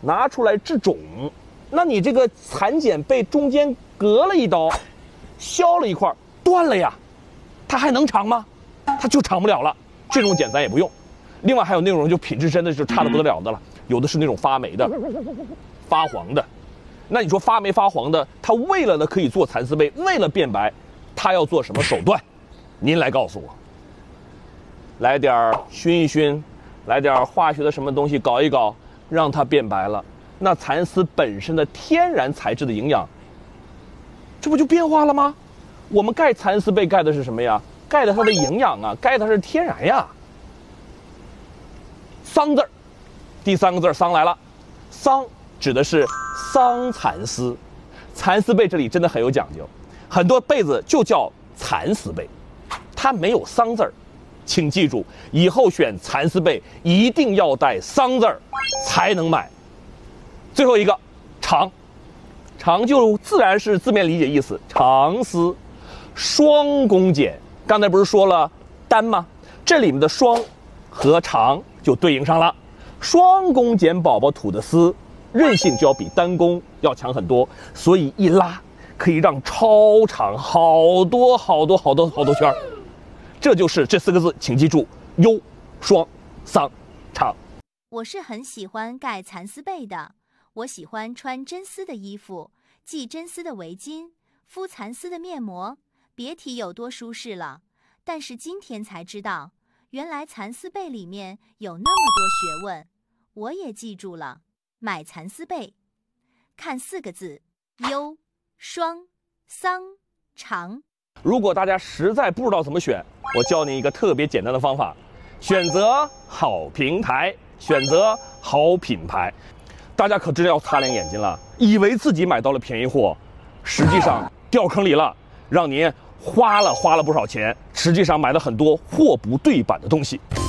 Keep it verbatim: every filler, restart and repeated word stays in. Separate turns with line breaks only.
拿出来制种，那你这个蚕茧被中间割了一刀，削了一块，断了呀，它还能长吗？它就长不了了。这种茧咱也不用。另外还有那种就品质真的就差得不得了的了，有的是那种发霉的、发黄的。那你说发霉发黄的，它为了呢可以做蚕丝被，为了变白，它要做什么手段？您来告诉我。来点熏一熏，来点化学的什么东西搞一搞，让它变白了。那蚕丝本身的天然材质的营养，这不就变化了吗？我们盖蚕丝被盖的是什么呀？盖的它的营养啊，盖的是天然呀。桑字儿，第三个字桑来了，桑指的是桑蚕丝，蚕丝被这里真的很有讲究，很多被子就叫蚕丝被，它没有桑字儿，请记住，以后选蚕丝被一定要带桑字儿才能买。最后一个长，长就自然是字面理解意思，长丝，双弓茧，刚才不是说了单吗？这里面的双和长就对应上了，双弓茧宝宝吐的丝韧性就要比单弓要强很多，所以一拉可以让超长好多好多好多好多圈。这就是这四个字，请记住：优、双、桑、长。
我是很喜欢盖蚕丝被的，我喜欢穿真丝的衣服，系真丝的围巾，敷蚕丝的面膜，别提有多舒适了。但是今天才知道，原来蚕丝被里面有那么多学问，我也记住了。买蚕丝被，看四个字：优、双、桑、长。
如果大家实在不知道怎么选，我教您一个特别简单的方法：选择好平台，选择好品牌。大家可真的要擦亮眼睛了，以为自己买到了便宜货，实际上掉坑里了，让您花了花了不少钱，实际上买了很多货不对版的东西。